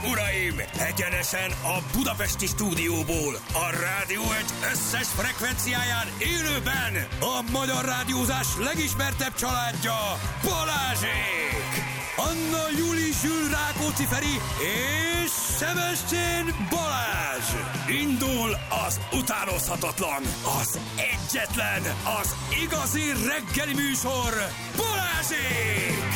uraim! Egyenesen a budapesti stúdióból, a Rádió Egy összes frekvenciáján élőben a magyar rádiózás legismertebb családja, Balázsék! Anna Júli Zsül Rákóczi Feri és Sebestyén Balázs! Indul az utánozhatatlan, az egyetlen, az igazi reggeli műsor, Balázsék!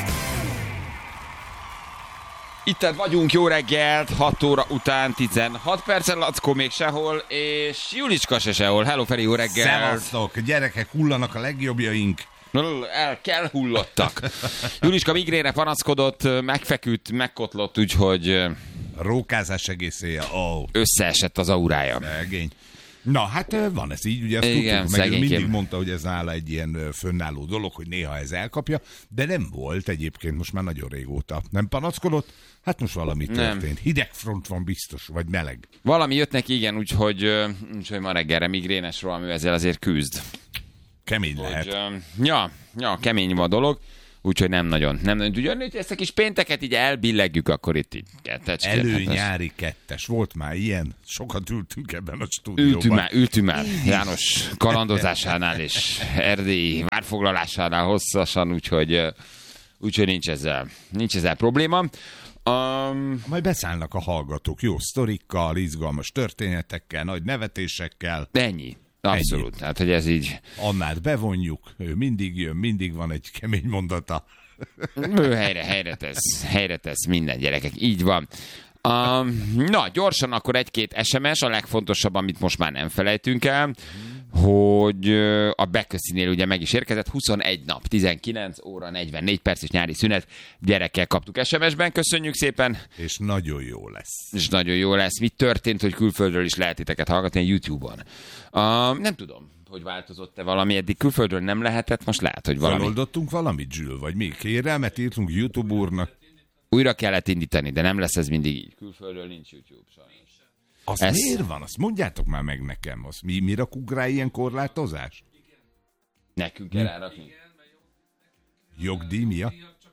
Itt vagyunk, jó reggelt, 6 óra után 16 percen, Lackó még sehol, és Julicska se sehol. Hello Feri, jó reggelt! Szevasztok, gyerekek, hullanak a legjobbjaink. El kell hullottak. Julicska migrére panaszkodott, megfeküdt, megkotlott, úgyhogy... Rókázás egész éjjel, összeesett az aurája. Szegény. Na, hát van ez így, ugye azt igen, tudtuk, meg mindig mondta, hogy ez nála egy ilyen fönnálló dolog, hogy néha ez elkapja, de nem volt egyébként most már nagyon régóta. Nem panaszkodott? Hát most valami történt. Nem. Hideg front van biztos, vagy meleg. Valami jött neki, igen, úgyhogy ma reggelre migrénes rohamű ezzel azért küzd. Kemény lehet. Ja, kemény a dolog. Úgyhogy nem nagyon. Ugye, hogy ezt a kis pénteket így elbillegjük, akkor itt így kettecske. Előnyári kettes. Volt már ilyen? Sokat ültünk ebben a stúdióban. Ültünk már. János kalandozásánál és erdélyi várfoglalásánál hosszasan, úgyhogy nincs ezzel probléma. Majd beszállnak a hallgatók jó sztorikkal, izgalmas történetekkel, nagy nevetésekkel. Ennyi. Abszolút, tehát hogy ez így... Annát bevonjuk, ő mindig jön, mindig van egy kemény mondata. Ő helyre tesz minden, gyerekek, így van. Na, gyorsan akkor egy-két SMS, a legfontosabb, amit most már nem felejtünk el, hogy a Beköszinél ugye meg is érkezett, 21 nap, 19 óra, 44 perc és nyári szünet, gyerekkel kaptuk SMS-ben, köszönjük szépen. És nagyon jó lesz. Mi történt, hogy külföldről is lehet titeket hallgatni a YouTube-on? Nem tudom, hogy változott-e valami, eddig külföldről nem lehetett, most lehet, hogy valami. Feloldottunk valamit, Zsül, vagy mi? Kérelmet írtunk YouTube úrnak? Újra kellett indítani, de nem lesz ez mindig így. Külföldről nincs YouTube, sajnos. Az miért van? Azt mondjátok már meg nekem. Azt mi rakunk rá ilyen korlátozás? Nekünk kell rárakni. Jogdíj miatt?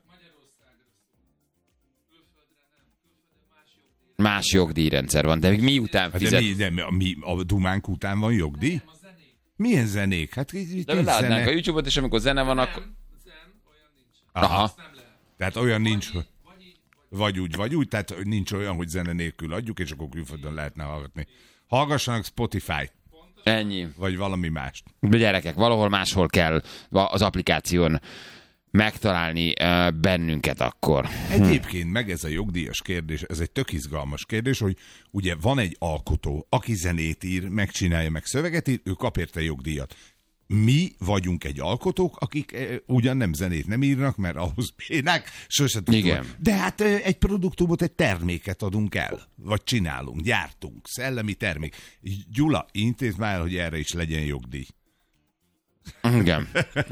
Más jogdíjrendszer van, de mi után fizet? De a dumánk után van jogdíj? Milyen zenék? Hát itt de látnánk a YouTube-ot, és amikor zene van, akkor... Aha. Tehát olyan nincs, hogy... Vagy úgy, tehát nincs olyan, hogy zene nélkül adjuk, és akkor külföldön lehetne hallgatni. Hallgassanak Spotify. Ennyi. Vagy valami mást. De gyerekek, valahol máshol kell az applikáción megtalálni bennünket akkor. Egyébként meg ez a jogdíjas kérdés, ez egy tök izgalmas kérdés, hogy ugye van egy alkotó, aki zenét ír, megcsinálja, meg szöveget ír, ő kap érte jogdíjat. Mi vagyunk egy alkotók, akik ugyan nem zenét nem írnak, mert ahhoz bénák, sose tudjuk. De hát egy produktumot, egy terméket adunk el, vagy csinálunk, gyártunk, szellemi termék. Gyula, intézd már, hogy erre is legyen jogdíj. Igen.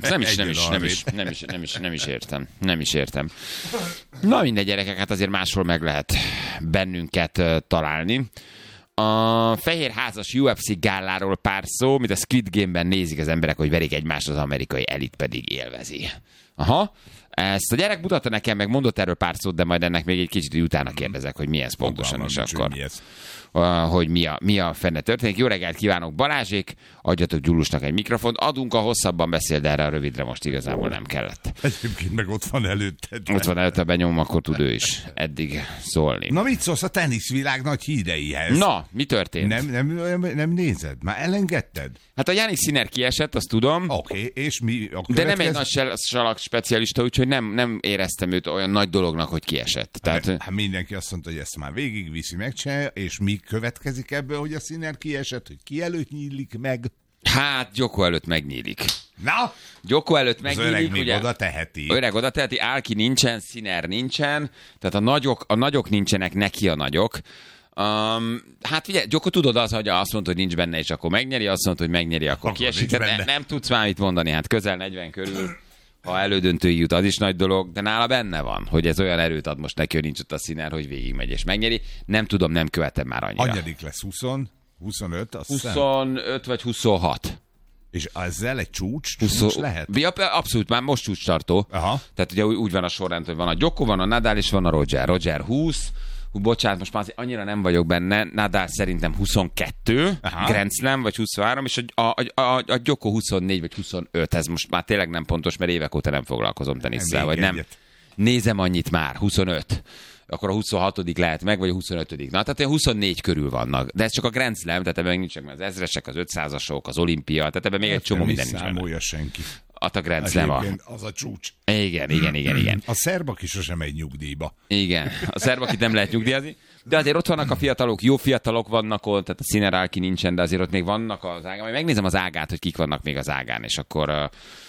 Nem is értem. Na mindegy, gyerekek, hát azért máshol meg lehet bennünket találni. A Fehérházas UFC gáláról pár szó, mint a Squid Game-ben nézik az emberek, hogy verik egymást, az amerikai elit pedig élvezi. Aha. Ezt a gyerek mutatta nekem, meg mondott erről pár szót, de majd ennek még egy kicsit utána kérdezek, hogy mi ez pontosan, és akkor hogy mi a fenne történik. Jó reggelt kívánok, Balázsék, adjatok Gyulusnak egy mikrofont, adunk, a hosszabban beszél, de erre a rövidre most igazából nem kellett. Egyébként meg ott van előtted. Ott van előtte, benyom, akkor tud ő is eddig szólni. Na mit szólsz a teniszvilág nagy híreihez? Na, mi történt? Nem nézed? Már elengedted? Hát a Jannik Sinner kiesett, azt tudom. Oké, és mi a de nem egy nagy salak specialista, úgyhogy nem éreztem őt olyan nagy dolognak, hogy kiesett. Tehát... Hát mindenki azt mondta, hogy ezt már végigviszi, megcsinálja, és mi következik ebből, hogy a Sinner kiesett, hogy ki előtt nyílik meg? Hát, Gyoko előtt megnyílik. Na? Gyoko előtt megnyílik. Az öreg még oda teheti. Öreg oda teheti, Álki nincsen, Sinner nincsen, tehát a nagyok nincsenek, neki a nagyok. Hát ugye, Gyoko tudod hogy azt mondta, hogy nincs benne, és akkor megnyeri, azt mondta, hogy megnyeri, akkor kiesik. Nem tudsz már mit mondani, hát közel 40 körül. Ha elődöntőig jut, az is nagy dolog, de nála benne van, hogy ez olyan erőt ad most neki, hogy nincs ott a Sinner, hogy végigmegy és megnyeri. Nem tudom, nem követem már annyira. Annyadik lesz 20, 25, azt 25 vagy 26. És ezzel egy csúcs lehet? Ja, abszolút, már most csúcs tartó. Aha. Tehát ugye úgy van a sorrend, hogy van a Djoko, van a Nadal és van a Roger. Roger 20, bocsánat, most már azért annyira nem vagyok benne, Nadal szerintem 22, Grand Slam, vagy 23, és a Djoko 24 vagy 25, ez most már tényleg nem pontos, mert évek óta nem foglalkozom tenisszel, vagy nem. Nézem annyit már, 25. Akkor a 26. lehet meg, vagy a 25. Na, tehát 24 körül vannak. De ez csak a Grand Slam, tehát ebben nincsenek az ezresek, az 500-asok, az olimpia, tehát ebben még egy csomó minden nincs. Nem számolja senki. A Grand Slam. Az a csúcs. Igen. A szerb, aki sosem megy nyugdíjba. Igen, a szerb, akit nem lehet nyugdíjazni. De azért ott vannak a fiatalok, jó fiatalok vannak ott, tehát a Sinner, aki nincsen, de azért ott még vannak az ágán. Majd megnézem az ágát, hogy kik vannak még az ágán, és akkor...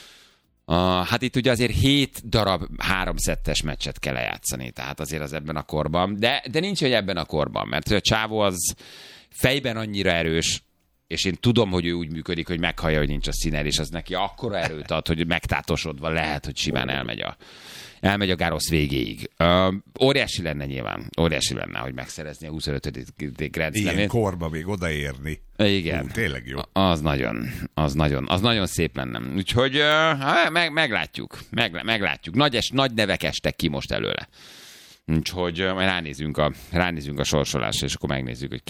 hát itt ugye azért 7 darab 3 szettes meccset kell lejátszani, tehát azért az ebben a korban. De nincs, hogy ebben a korban, mert a csávó az fejben annyira erős, és én tudom, hogy ő úgy működik, hogy meghallja, hogy nincs a Sinner, és az neki akkora erőt ad, hogy megtátosodva lehet, hogy simán elmegy a Garros végéig. Óriási lenne nyilván, hogy megszerezni a 25. Grand Slamét. Ilyen korba még odaérni. Igen. Tényleg jó. Az nagyon szép lenne. Úgyhogy meglátjuk. Nagy nevek estek ki most előle. Úgyhogy majd ránézünk a sorsolásra, és akkor megnézzük, hogy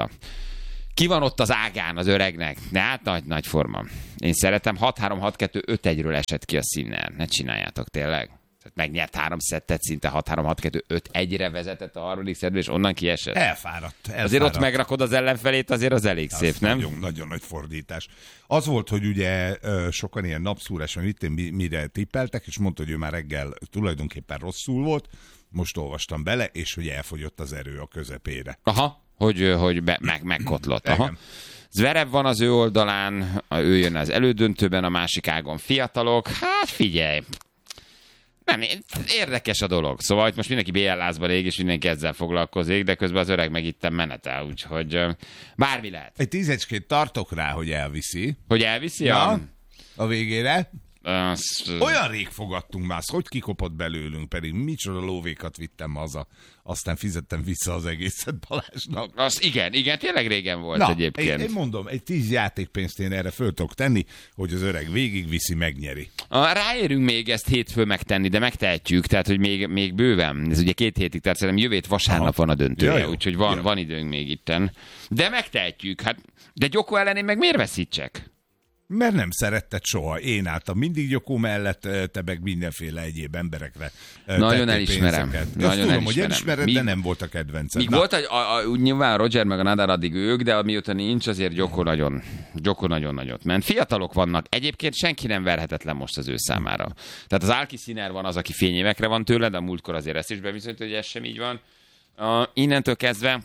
ki van ott az ágán az öregnek. De hát nagy forma. Én szeretem, 6-3-6-2-5-1-ről esett ki a Sinner. Ne csináljátok tényleg. Megnyert 3 szettet, szinte 6-3-6-2-5-1-re vezetett a harmadik szettből, és onnan kiesett. Elfáradt. Azért ott megrakod az ellenfelét, azért az elég szép, nem? Nagyon nagy fordítás. Az volt, hogy ugye sokan ilyen napszúrás, mire tippeltek, és mondta, hogy ő már reggel tulajdonképpen rosszul volt, most olvastam bele, és hogy elfogyott az erő a közepére. Aha, hogy megkotlott. Aha. Zverev van az ő oldalán, ő jön az elődöntőben, a másik ágon fiatalok. Hát figyelj! Nem, érdekes a dolog. Szóval itt most mindenki BL-lázba rég, és mindenki ezzel foglalkozik, de közben az öreg meg itten menetel, úgyhogy bármi lehet. Egy 10-ecskét tartok rá, hogy elviszi. Hogy elviszi? Ja, a végére. Olyan rég fogadtunk már, hogy kikopott belőlünk, pedig micsoda lóvékat vittem haza. Aztán fizettem vissza az egészet Balázsnak. Igen, tényleg régen volt egyébként. Én mondom, egy 10 játékpénzt én erre föl tudok tenni, hogy az öreg végigviszi, megnyeri. Ráérünk még ezt hétfőn megtenni, de megtehetjük, tehát hogy még bőven. Ez ugye 2 hétig, tehát szerintem jövő hét vasárnap van a döntője, úgyhogy van időnk még itten. De megtehetjük, hát de Djoko ellen én meg miért veszítsek? Mert nem szeretted soha. Én álltam mindig Djoko mellett, te meg mindenféle egyéb emberekre. Nagyon elismerem. Tudom, hogy elismered, de nem volt a kedvenced. Míg volt, nyilván Roger meg a Nadal addig ők, de mióta nincs, azért Djoko nagyon nagyot ment. Fiatalok vannak. Egyébként senki nem verhetetlen most az ő számára. Tehát az Alki Sinner van az, aki fényévekre van tőle, de a múltkor azért ezt is bebizonyított, hogy ez sem így van. Innentől kezdve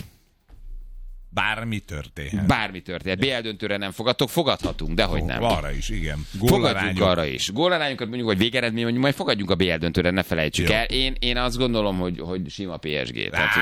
Bármi történhet. BL döntőre nem fogadhatunk, dehogy nem. Arra is, igen. Fogadjunk arra is. Gólarányokat mondjuk, hogy végeredmény, mondjuk majd fogadjunk a BL döntőre, ne felejtsük el. Én azt gondolom, hogy sima PSG. Tehát,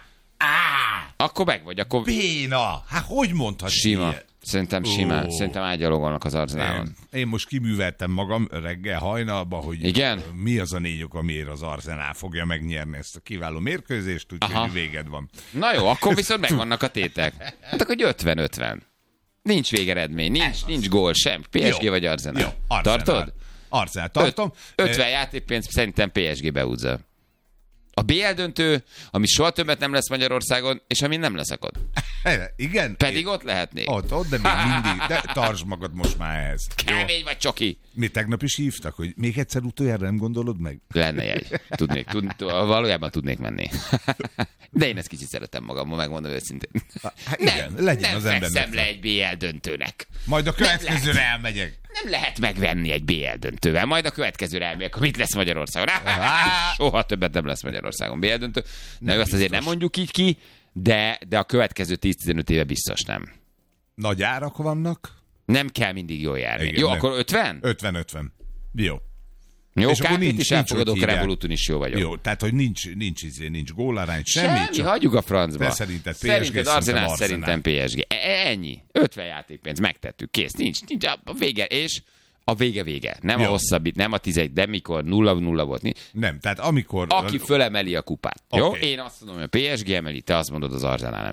akkor meg vagy, akkor... Béna! Hát hogy mondhatsz sima. ilyet? Szerintem simán. Szerintem ágyalogolnak az Arzenálon. Én most kiműveltem magam reggel hajnalba, hogy igen? Mi az a 4 ok, amiért az Arzenál fogja megnyerni ezt a kiváló mérkőzést, úgyhogy véged van. Na jó, akkor viszont megvannak a tétek. Hát akkor 50-50. Nincs végeredmény, nincs gól sem. PSG vagy Arzenál. Jó, Tartod? Arzenál tartom. 50 játékpénzt szerintem PSG beúzza. A BL döntő, ami soha többet nem lesz Magyarországon, és ami nem leszek ott. Igen. Pedig ott lehetnék. Ott, de még mindig. De tartsd magad most már ehhez. Kemény vagy csoki. Mi tegnap is hívtak, hogy még egyszer utoljára nem gondolod meg? Lenne jegy. Valójában tudnék menni. De én ezt kicsit szeretem magammal, megmondom őszintén. Hát igen, legyen az embernek. Nem veszem le egy BL döntőnek. Majd a következőre elmegyek. Nem lehet megvenni egy BL döntővel. Majd a következőre elmegyek, mit lesz Magyarországon. Soha többet nem lesz Magyarországon BL döntő. Na, azt azért nem mondjuk így ki, de a következő 10-15 éve biztos nem. Nagy árak vannak. Nem kell mindig jól járni. Igen, jó, nem. akkor 50? 50-50. Jó. Jó, KT-t is elfogadok, Revoluton is jó vagyok. Jó, tehát, hogy nincs gólarány, semmi. Csak hagyjuk a francba. De szerinted PSG, szerinted Arsenal, szerintem PSG. Ennyi. 50 játékpénz, megtettük, kész. Nincs a vége, és a vége. Nem jó. A hosszabbit, nem a 10, de mikor 0-0 volt. Nem, tehát amikor... Aki fölemeli a kupát. Okay. Jó? Én azt mondom, hogy a PSG emeli, te azt mondod, az Arsenal emeli.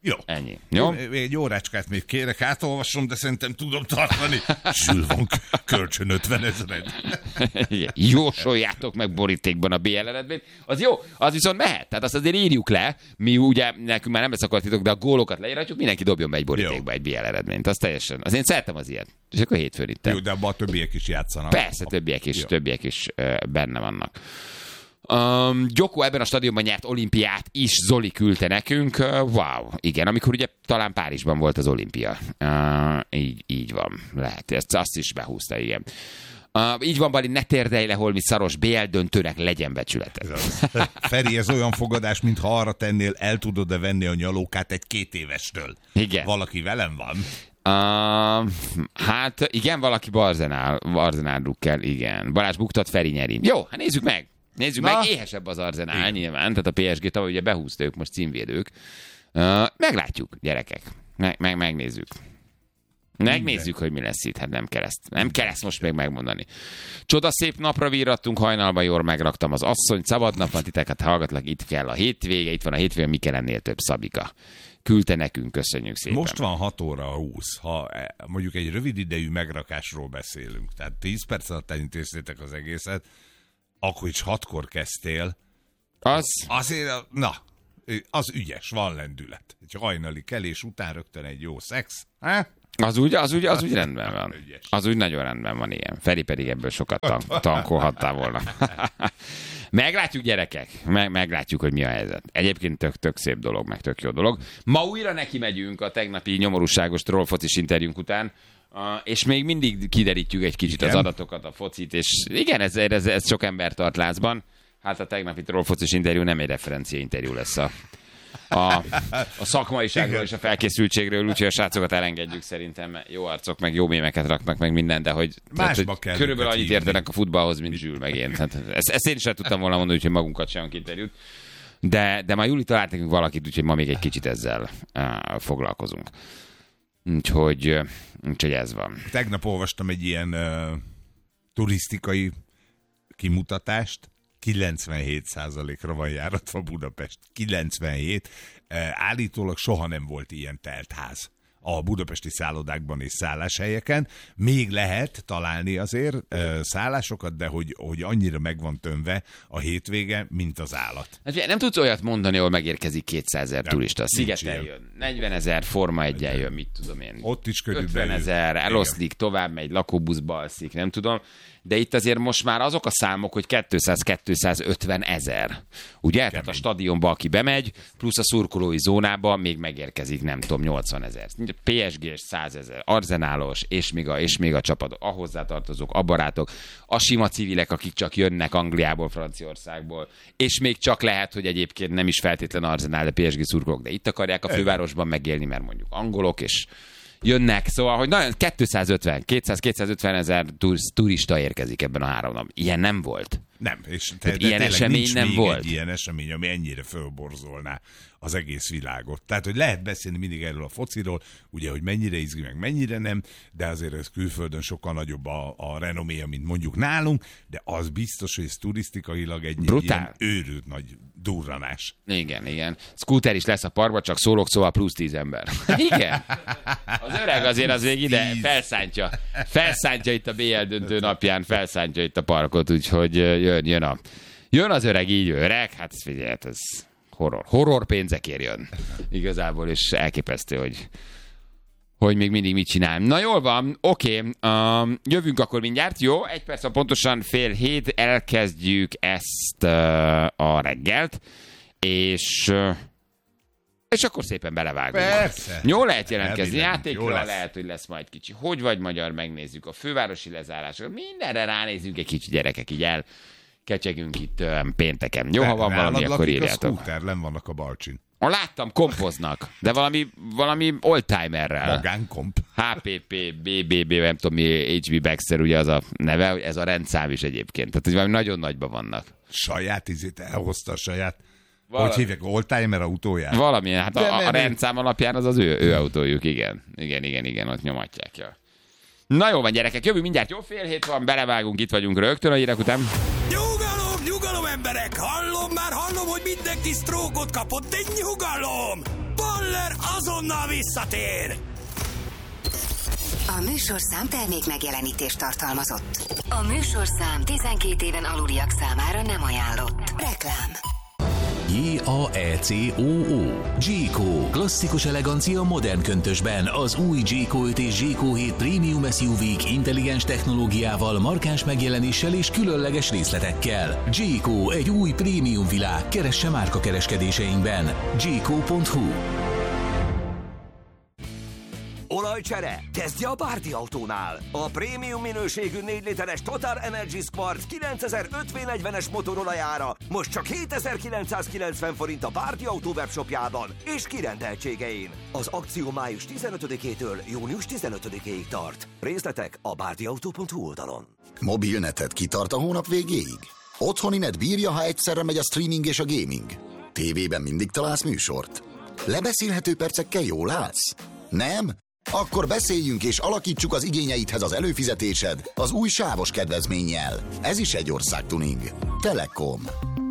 Jó. Ennyi. Jó? Egy órácskát még kérek, átolvasom, de szerintem tudom tartani. Sül van kölcsön 50 000. Jósoljátok meg borítékban a BL eredményt. Az jó, az viszont mehet. Tehát azt azért írjuk le. Mi ugye, nekünk már nem lesz akartitok, de a gólokat leíratjuk, mindenki dobjon be egy borítékba egy BL eredményt. Az teljesen. Az én szeretem az ilyet. És akkor hétfőn itt. Jó, de abban a többiek is játszanak. Persze, többiek is benne vannak. Gyoko ebben a stadionban nyert olimpiát is, Zoli küldte nekünk. Wow, igen, amikor ugye talán Párizsban volt az olimpia. Így van, lehet, azt is behúzta, igen. Így van, Bali, ne térdelj le, holmi szaros BL döntőnek legyen becsülete. Feri, ez olyan fogadás, mintha arra tennél, el tudod-e venni a nyalókát egy 2 évestől. Igen. Valaki velem van. Hát igen, valaki Arzenál drukkel, igen. Balázs buktat, Feri nyeri. Jó, hát nézzük meg, éhesebb az Arzenál nyilván, tehát a PSG tavaly ugye behúzta, ők most címvédők. Meglátjuk, gyerekek, megnézzük. Megnézzük, hogy mi lesz itt, hát nem kell ezt most még megmondani. Csoda szép napra virrattunk, hajnalban jól megraktam az asszonyt, szabad nap van, titeket hallgatlak, itt kell a hétvége, itt van a hétvége, mi kell ennél több, Szabika. Küldte nekünk, köszönjük szépen. Most van 6 óra 20, ha mondjuk egy rövid idejű megrakásról beszélünk, tehát 10 perc alatt elintéztétek az egészet, akkor is 6-kor kezdtél, azért, az ügyes, van lendület. Egy hajnali kelés után rögtön egy jó szex, Az úgy rendben van. Az úgy nagyon rendben van, igen. Feri pedig ebből sokat tankolhattál volna. Meglátjuk, gyerekek. Meglátjuk, hogy mi a helyzet. Egyébként tök szép dolog, meg tök jó dolog. Ma újra neki megyünk a tegnapi nyomorúságos trollfocis interjúnk után, és még mindig kiderítjük egy kicsit az adatokat, a focit, és igen, ez sok ember tart lázban. Hát a tegnapi trollfocis interjú nem egy referencia interjú lesz a szakmaiságról és a felkészültségről, úgyhogy a srácokat elengedjük szerintem. Jó arcok, meg jó mémeket raknak, meg minden, de hogy körülbelül annyit értenek a futballhoz, mint Zsül meg én. Hát ezt én is el tudtam volna mondani, úgyhogy magunkat sem interjút. De már Júli talált nekünk valakit, úgyhogy ma még egy kicsit ezzel foglalkozunk. Úgyhogy ez van. Tegnap olvastam egy ilyen turisztikai kimutatást, 97%-ra van járatva Budapest. 97. Állítólag soha nem volt ilyen teltház a budapesti szállodákban és szálláshelyeken. Még lehet találni azért szállásokat, de hogy annyira meg van tömve a hétvége, mint az állat. Hát, nem tudsz olyat mondani, ahol megérkezik 200 000 turista. Szigeten jön, 40 000, Forma 1-en jön, mit tudom én. Ott is körülbelül. 50 000, eloszlik, tovább megy, lakóbuszba alszik, nem tudom. De itt azért most már azok a számok, hogy 200-250 000. Ugye? Tehát a stadionba, aki bemegy, plusz a szurkolói zónába még megérkezik, nem tudom, 80 000. PSG-s 100 000, Arzenálos, és még a csapatok, a hozzátartozók, a barátok, a sima civilek, akik csak jönnek Angliából, Franciaországból, és még csak lehet, hogy egyébként nem is feltétlen Arzenál, de PSG szurkolók, de itt akarják a fővárosban megélni, mert mondjuk angolok, és jönnek, szóval, hogy nagyon 200-250 000 turista érkezik ebben a 3 nap. Ilyen nem volt. Nem, és ilyen esemény nem volt. Egy ilyen esemény, ami ennyire fölborzolná az egész világot. Tehát, hogy lehet beszélni mindig erről a fociról, ugye, hogy mennyire izgi, meg mennyire nem, de azért ez külföldön sokkal nagyobb a renoméja, mint mondjuk nálunk, de az biztos, hogy ez turisztikailag egy ilyen őrült nagy durranás. Igen. Scooter is lesz a parkba, csak szólok, szóval plusz 10 ember. Igen. Az öreg azért az még ide felszántja itt a BL döntő napján, felszántja itt a parkot, úgyhogy jön az öreg, így öreg, hát figyelj, ez horror pénzekért jön. Igazából, és elképesztő, hogy még mindig mit csinál. Na jól van, oké, jövünk akkor mindjárt, jó? 1 perc, pontosan 6:30 elkezdjük ezt a reggelt, és akkor szépen belevágunk. Persze. Jó lehet jelentkezni, játékra lehet, hogy lesz majd kicsi. Hogy vagy magyar, megnézzük a fővárosi lezárásokat, mindenre ránézzünk egy kicsi, gyerekek, így kecsegünk itt pénteken. Jó, ha van valami, akkor írjátok. A scooter, nem vannak a Balcsin. Láttam, kompoznak, de valami oldtimerrel. Magánkomp. HPP, BBB, nem tudom mi, HB Baxter, ugye az a neve, ez a rendszám is egyébként. Tehát, hogy valami nagyon nagyban vannak. Saját elhozta a saját, hogy hívják, oldtimer autóját? Valami, hát a rendszám alapján az ő autójuk, igen, ott nyomatják, ja. Na jó van, gyerekek, jövünk mindjárt, jó, 6:30 van, belevágunk, itt vagyunk rögtön a hírek után. Nyugalom, emberek! Hallom, hogy mindenki sztrókot kapott, de nyugalom! Baller azonnal visszatér! A műsorszám termék megjelenítést tartalmazott. A műsorszám 12 éven aluliak számára nem ajánlott. Reklám. J-A-E-C-O-O. G-Co. Klasszikus elegancia modern köntösben. Az új G-Co 5 és G-Co 7 Premium SUV-k intelligens technológiával, markáns megjelenéssel és különleges részletekkel. G-Co, egy új prémium világ. Keresse márkakereskedéseinkben. G-Co.hu. Olajcsere? Kezdje a Bárdi Autónál! A prémium minőségű 4 literes Total Energies Quartz 9005 V40-es motorolajára most csak 7990 forint a Bárdi Autó webshopjában és kirendeltségein. Az akció május 15-től június 15-ig tart. Részletek a bárdiautó.hu oldalon. Mobilneted kitart a hónap végéig? Otthoni net bírja, ha egyszerre megy a streaming és a gaming? Tévében mindig találsz műsort? Lebeszélhető percekkel jól állsz? Nem? Akkor beszéljünk és alakítsuk az igényeidhez az előfizetésed az új sávos kedvezménnyel. Ez is egy országtuning. Telekom.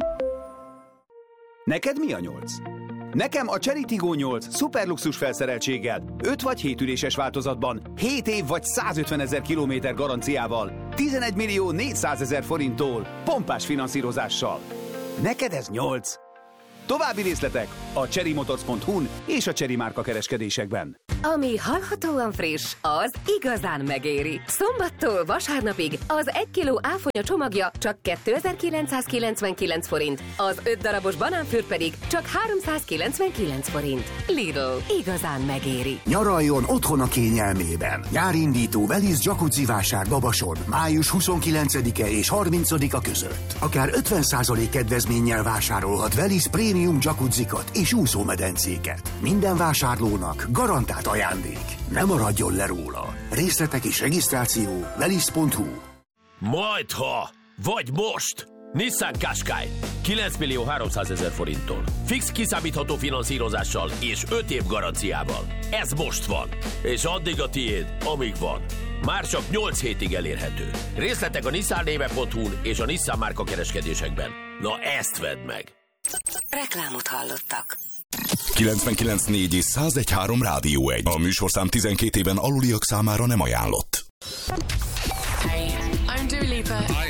Neked mi a 8? Nekem a Chery Tiggo 8 szuperluxus felszereltséggel, 5 vagy 7 üléses változatban, 7 év vagy 150 000 kilométer garanciával, 11 millió 400 000 forinttól, pompás finanszírozással. Neked ez 8? További részletek a cherrymotors.hu-n és a Chery márka kereskedésekben. Ami hallhatóan friss, az igazán megéri. Szombattól vasárnapig az 1 kiló áfonya csomagja csak 2999 forint, az 5 darabos banánfürt pedig csak 399 forint. Lidl, igazán megéri. Nyaraljon otthon a kényelmében. Nyárindító Velisz jacuzzi vásár Babason május 29-e és 30-a között. Akár 50% kedvezménnyel vásárolhat Velisz prémium jacuzzikat és úszómedencéket. Minden vásárlónak garantált ajándék. Ne maradjon le róla. Részletek és regisztráció velisz.hu. Majdha, vagy most! Nissan Qashqai 9 millió 300 000 forinttól. Fix kiszámítható finanszírozással és 5 év garanciával. Ez most van. És addig a tiéd, amíg van. Már csak 8 hétig elérhető. Részletek a nissannéve.hu-n és a Nissan márka kereskedésekben. Na ezt vedd meg! Reklámot hallottak. 99.4 és 101.3 Rádió 1. A műsorszám 12 éven aluliak számára nem ajánlott. Hey, I'm Dua Lipa. Hi,